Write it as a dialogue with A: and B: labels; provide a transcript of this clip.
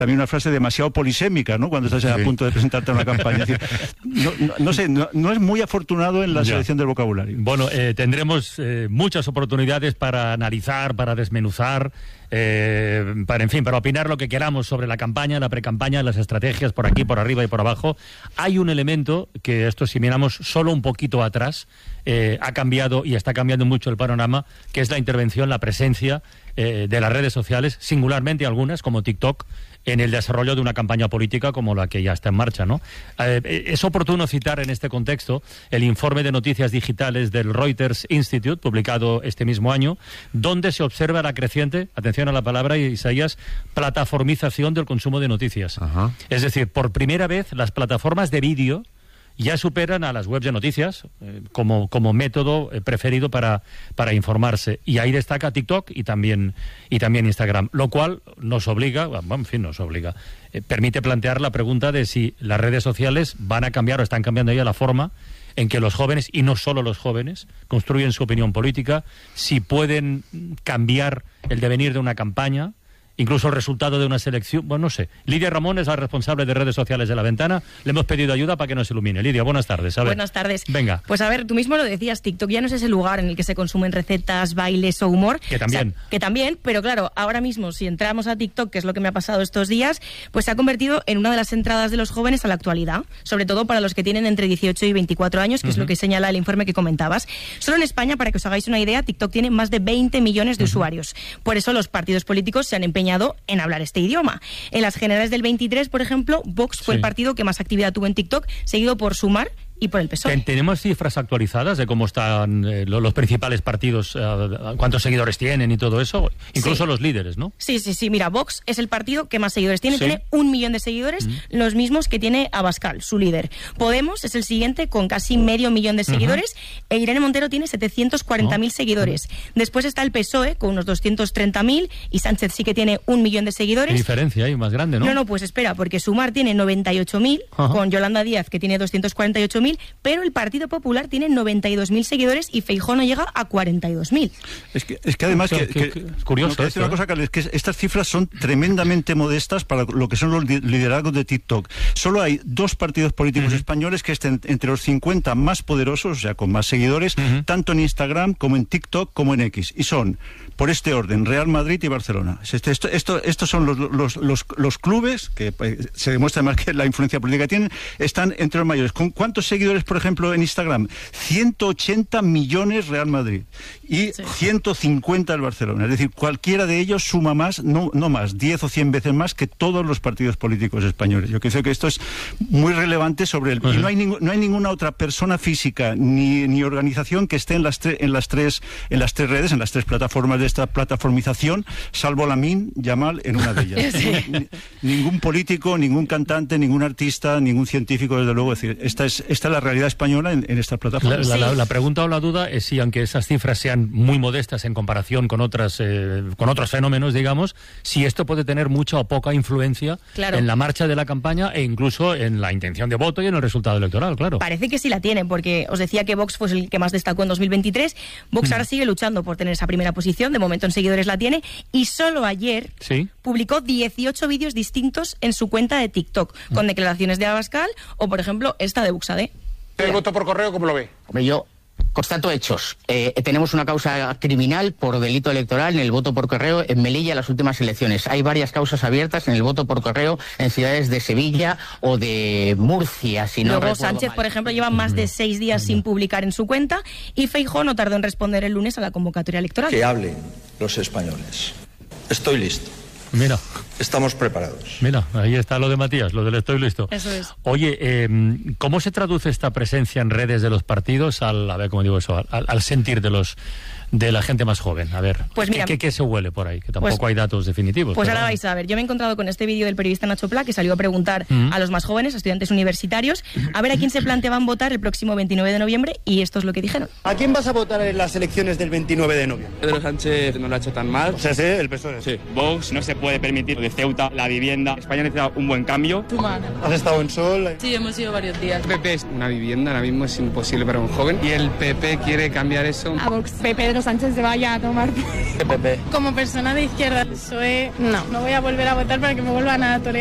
A: también una frase demasiado polisémica, ¿no?, cuando estás a punto de presentarte a una campaña. Es decir, no sé, no es muy afortunado en la selección del vocabulario.
B: Bueno, tendremos muchas oportunidades para analizar, para desmenuzar, para opinar lo que queramos sobre la campaña, la precampaña, las estrategias por aquí, por arriba y por abajo. Hay un elemento que esto, si miramos solo un poquito atrás, ha cambiado y está cambiando mucho el panorama, que es la intervención, la presencia de las redes sociales, singularmente algunas, como TikTok, en el desarrollo de una campaña política como la que ya está en marcha, ¿no? Es oportuno citar en este contexto el informe de noticias digitales del Reuters Institute, publicado este mismo año, donde se observa la creciente, atención a la palabra, Isaías, plataformización del consumo de noticias. Ajá. Es decir, por primera vez las plataformas de vídeo ya superan a las webs de noticias como método preferido para informarse. Y ahí destaca TikTok y también Instagram, lo cual nos obliga, permite plantear la pregunta de si las redes sociales van a cambiar o están cambiando ya la forma en que los jóvenes, y no solo los jóvenes, construyen su opinión política, si pueden cambiar el devenir de una campaña, incluso el resultado de una selección. Bueno, no sé. Lidia Ramón es la responsable de redes sociales de La Ventana. Le hemos pedido ayuda para que nos ilumine. Lidia, buenas tardes. A ver.
C: Buenas tardes.
B: Venga.
C: Pues a ver, tú mismo lo decías, TikTok ya no es ese lugar en el que se consumen recetas, bailes o humor.
B: Que también.
C: O sea, que también, pero claro, ahora mismo, si entramos a TikTok, que es lo que me ha pasado estos días, pues se ha convertido en una de las entradas de los jóvenes a la actualidad, sobre todo para los que tienen entre 18 y 24 años, que es lo que señala el informe que comentabas. Solo en España, para que os hagáis una idea, TikTok tiene más de 20 millones de usuarios. Por eso los partidos políticos se han empeñado en hablar este idioma. En las generales del 23, por ejemplo, Vox fue el partido que más actividad tuvo en TikTok, seguido por Sumar y por el PSOE.
B: ¿Tenemos cifras actualizadas de cómo están los principales partidos, cuántos seguidores tienen y todo eso? Incluso los líderes, ¿no?
C: Sí. Mira, Vox es el partido que más seguidores tiene. Tiene 1 millón de seguidores, los mismos que tiene Abascal, su líder. Podemos es el siguiente, con casi 500.000 de seguidores. E Irene Montero tiene 740.000 seguidores. Después está el PSOE, con unos 230.000. Y Sánchez sí que tiene 1 millón de seguidores.
B: ¿Qué diferencia hay más grande, no?
C: No, pues espera, porque Sumar tiene 98.000, con Yolanda Díaz, que tiene 248.000. Pero el Partido Popular tiene 92.000 seguidores y Feijóo no llega a 42.000.
A: Es que además es curioso. Una cosa, Carles, que estas cifras son tremendamente modestas para lo que son los liderazgos de TikTok. Solo hay 2 partidos políticos españoles que estén entre los 50 más poderosos, o sea, con más seguidores, tanto en Instagram como en TikTok como en X. Y son, por este orden, Real Madrid y Barcelona. Estos son los clubes que se demuestra además que la influencia política que tienen, están entre los mayores. ¿Con cuántos seguidores, por ejemplo, en Instagram? 180 millones Real Madrid y 150 el Barcelona. Es decir, cualquiera de ellos suma más, no más, 10 o 100 veces más que todos los partidos políticos españoles. Yo creo que esto es muy relevante sobre el... Y no hay ninguna otra persona física ni organización que esté en las tres redes, en las 3 plataformas de esta plataformización, salvo Lamine Yamal en una de ellas. Ningún político, ningún cantante, ningún artista, ningún científico, desde luego. Es decir, esta es la realidad española en estas plataformas.
B: La pregunta o la duda es si, aunque esas cifras sean muy modestas en comparación con otros fenómenos, digamos, si esto puede tener mucha o poca influencia en la marcha de la campaña e incluso en la intención de voto y en el resultado electoral, claro.
C: Parece que sí la tiene, porque os decía que Vox fue el que más destacó en 2023. Vox ahora sigue luchando por tener esa primera posición, de momento en seguidores la tiene, y solo ayer publicó 18 vídeos distintos en su cuenta de TikTok, con declaraciones de Abascal o, por ejemplo, esta de Buxade.
D: ¿El voto por correo cómo lo ve?
E: Yo constato hechos. Tenemos una causa criminal por delito electoral en el voto por correo en Melilla en las últimas elecciones. Hay varias causas abiertas en el voto por correo en ciudades de Sevilla o de Murcia, si no recuerdo
C: Sánchez,
E: mal.
C: Por ejemplo, lleva más de 6 días sin publicar en su cuenta, y Feijóo no tardó en responder el lunes a la convocatoria electoral.
F: Que hablen los españoles. Estoy listo.
B: Mira.
F: Estamos preparados.
B: Mira, ahí está lo de Matías, lo del estoy listo.
C: Eso es.
B: Oye, ¿cómo se traduce esta presencia en redes de los partidos al sentir de la gente más joven? A ver,
C: pues mira,
B: ¿qué se huele por ahí? Que tampoco hay datos definitivos.
C: Pues ahora vais a ver. Yo me he encontrado con este vídeo del periodista Nacho Pla, que salió a preguntar a los más jóvenes, a estudiantes universitarios, a ver a quién se planteaban votar el próximo 29 de noviembre, y esto es lo que dijeron.
G: ¿A quién vas a votar en las elecciones del 29 de noviembre?
H: Pedro Sánchez no lo ha hecho tan mal.
G: O sea, sí, el PSOE.
H: Sí. Vox no se puede permitir Ceuta, la vivienda. España necesita un buen cambio.
G: ¿Has estado en Sol?
I: Sí, hemos ido varios días.
J: El PP es una vivienda, ahora mismo es imposible para un joven y el PP quiere cambiar eso.
K: A Vox, Pedro Sánchez se vaya a tomar.
F: ¿Qué PP?
K: Como persona de izquierda, PSOE, no voy a volver a votar para que me vuelvan a torear.